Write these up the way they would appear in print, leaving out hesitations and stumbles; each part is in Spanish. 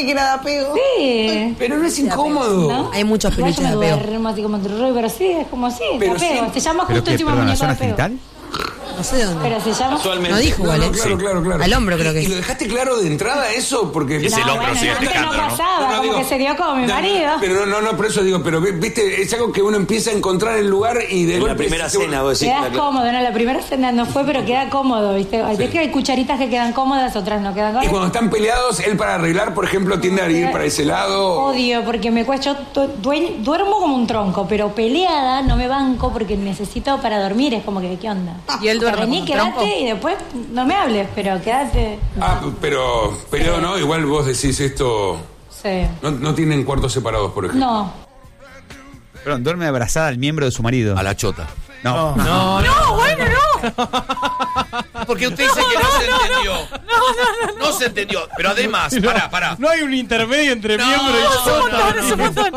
que era de apego. Sí. Pero no es incómodo. ¿No? Hay muchos Igual peluches de yo me apego. duermo así como pero sí, es como así, de Pero apego. sí. Se llama ¿Pero justo qué? encima ¿Pero en la muñeco de zona apego. genital? No sé dónde. Pero se llama... No dijo igual, ¿eh? Claro. Al hombro creo que ¿Y es. lo dejaste claro de entrada eso? Porque... Es el hombro, sigue antes explicando, no ¿no? pasaba, como digo, que se dio con mi marido. Pero no, por eso digo, pero viste, es algo que uno empieza a encontrar el lugar y de En la golpe primera se- cena, vos decís. Quedas cómodo, ¿no? La primera cena no fue, pero queda cómodo, ¿viste? Es que hay cucharitas que quedan cómodas, otras no quedan Y cómodas. cuando están peleados, él para arreglar, por ejemplo, tiende a ir para ese lado. Odio, porque me cuesta, yo duermo como un tronco, pero peleada no me banco porque necesito para dormir, es como que, ¿qué onda? ¿Y él duerme Vení, como un quédate tronco? y después no me hables, pero quédate. Pero peleado no, igual vos decís esto... Sí. No tienen cuartos separados, por ejemplo. No. Perdón, duerme abrazada al miembro de su marido. A la chota. No. No, bueno, no. Porque usted dice que no se entendió. No se entendió. Pero además, pará. No hay un intermedio entre No, miembro y chota. Es un montón.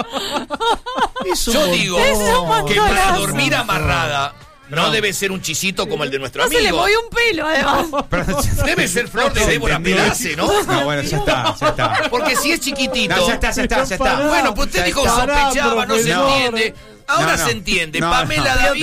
Yo digo que para dormir amarrada no debe ser un chisito como el de nuestro No se le amigo. movió un pelo, además. Debe ser flor de Débora Pelace, ¿no? No, bueno, ya está. Porque si es chiquitito. No, ya está. Bueno, pues usted Ya dijo está. sospechaba, no se profesor. entiende. Ahora No. se entiende. No, Pamela no. David.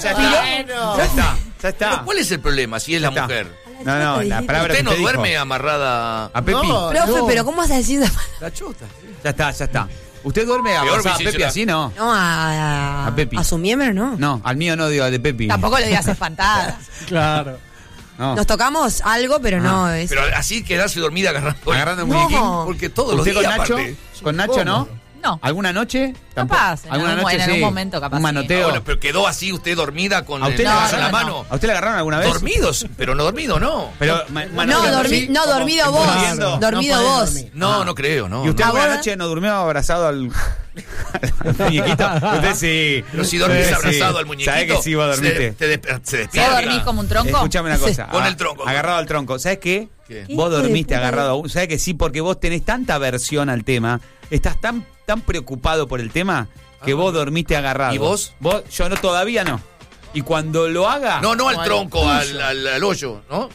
Ya está. Pero ¿cuál es el problema si es la Ya está. mujer? No, la palabra ¿Usted que no usted duerme dijo. amarrada A Pepi. Profe, pero ¿cómo vas a decir? la chota? Ya está. ¿Usted duerme abrazada a bici Pepi así, no? No, A Pepi. a su miembro, ¿no? No, al mío no digo, al de Pepi. Tampoco le digas espantadas. Claro. No. Nos tocamos algo, pero no es. Pero así quedarse dormida agarrando un No. muñequín. Porque todos los ¿Usted días, con Nacho? aparte. ¿Con Nacho no? No. ¿Alguna noche? Capaz, en ¿Alguna algún- noche en sí? algún momento capaz ¿Un sí. manoteo? Bueno, pero quedó así usted dormida con ¿A el usted, le brazo en la agarraron? mano. ¿A usted le agarraron alguna vez? Dormidos, pero no dormido, no. Pero, No, dormido vos. Durmiendo. Dormido No podés vos. dormir. No, no creo, no. ¿Y usted no. alguna ¿Ahora? noche no durmió abrazado al muñequito? Usted sí. Pero si dormís Sí. abrazado al muñequito, ¿Sabés que sí vos dormiste? se ¿Vos despierta. dormís como un tronco? Escúchame una cosa. Con el tronco. Agarrado al tronco. ¿Sabes qué? ¿Qué? Vos dormiste Hijo de puta. agarrado a un. ¿Sabes que sí? Porque vos tenés tanta aversión al tema, estás tan preocupado por el tema, que vos dormiste agarrado. ¿Y vos? Yo no, todavía no. Y cuando lo haga. No al tronco, al hoyo, ¿no?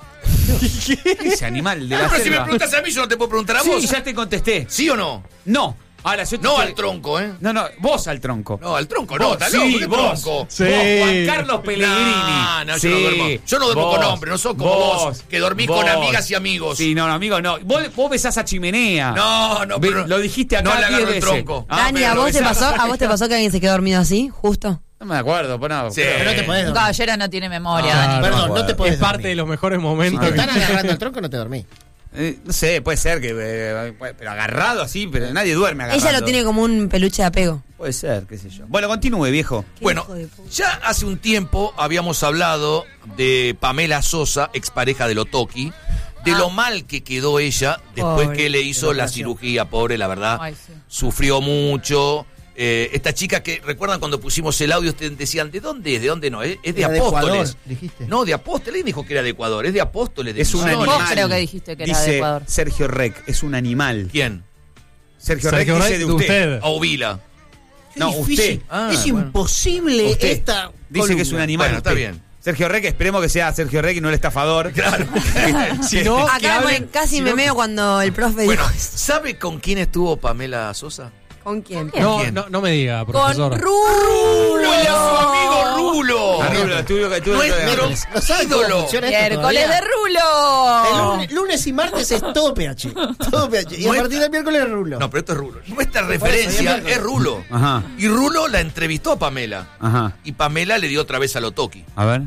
Ese animal de No, la pero si me selva. preguntas a mí, yo no te puedo preguntar a vos. Sí, ya te contesté. ¿Sí o no? No. Ahora yo te No estoy- al tronco, ¿eh? No, vos al tronco. No, al tronco, no, Vos, está sí, loco, ¿qué vos. tronco? Sí. Vos, Juan Carlos Pellegrini. No, Sí, yo no duermo vos, con hombres, no sos como vos, que dormís con amigas y amigos. Sí, no, amigos no. Vos besás a Chimenea. No, pero Lo dijiste acá no le 10 agarro el veces. tronco. Dani, pero ¿a lo vos te besás. pasó que alguien se quedó dormido así, justo? No me acuerdo, pues no. Sí. Pero no te podés Un dormir. caballero no tiene memoria, Dani. Perdón, no te podés Es parte de dormir. los mejores Si momentos. te están agarrando el tronco, no te dormís. No sé, puede ser que. Pero agarrado así, pero nadie duerme agarrado. Ella lo tiene como un peluche de apego. Puede ser, qué sé yo. Bueno, continúe, viejo. Bueno, hijo de puta. ya hace un tiempo habíamos hablado de Pamela Sosa, expareja de Lotoki, de lo mal que quedó ella después Pobre, que le hizo la cirugía, pobre, la verdad. Ay, sí. Sufrió mucho. Esta chica que, ¿recuerdan cuando pusimos el audio? Ustedes decían, ¿de dónde es? ¿De dónde no? Es de Era de Apóstoles. Ecuador, dijiste. No, de Apóstoles. ¿Quién dijo que era de Ecuador? Es de Apóstoles. De Es un Misiones. animal. Vos creo que dijiste que era Dice de Ecuador. Sergio Rec, es un animal. ¿Quién? Sergio Rec Sergio dice Rey, de de usted. usted. O Vila. No, Difícil. usted. Ah, Es bueno. imposible Usted. esta Dice que es un columna. animal. Bueno, está usted. bien. Sergio Rec, esperemos que sea Sergio Rec y no el estafador. Claro. Si no, que Acá hablen- casi me meo cuando el profe Bueno, dijo eso. ¿sabe con quién estuvo Pamela Sosa? ¿Con quién? No, ¿Quién? no me diga, Con profesor. ¡Rulo! ¡Su amigo Rulo! Rulo, estuvo Nuestro ¿No saben cómo ídolo. funciona esto Miércoles todavía? de Rulo. El lunes y martes es todo PH. Todo PH. Y a partir del miércoles es Rulo. No, pero esto es Rulo. Nuestra eso, referencia ya es Rulo. Ajá, Y Rulo la entrevistó a Pamela. ajá. Y Pamela le dio otra vez a Lotoki. A ver.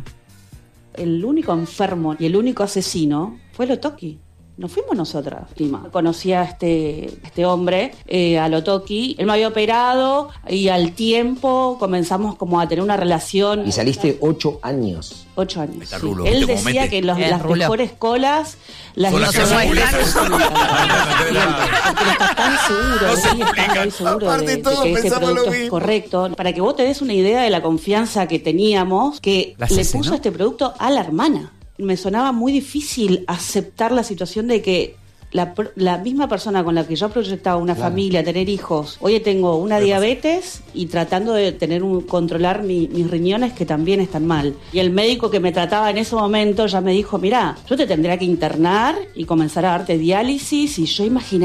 El único enfermo y el único asesino fue Lotoki. No fuimos nosotras, prima. Conocí a este hombre, a Lotoki. Él me había operado y al tiempo comenzamos como a tener una relación. Y saliste 8 años. 8 años. Está sí. Rulo, Él ¿viste cómo decía mete? que Bien, las Rulo. mejores colas las Son las hizo que se él. publican. Porque él está tan seguro, No se sí, está explica. muy seguro Aparte de todos que ese pensamos lo producto es mismo. correcto. Para que vos te des una idea de la confianza que teníamos, que La le Ceci, puso ¿no? este producto a la hermana. Me sonaba muy difícil aceptar la situación de que la misma persona con la que yo proyectaba una familia, tener hijos, hoy tengo una diabetes y tratando de controlar mis riñones que también están mal. Y el médico que me trataba en ese momento ya me dijo, mirá, yo te tendría que internar y comenzar a darte diálisis, y yo imaginaba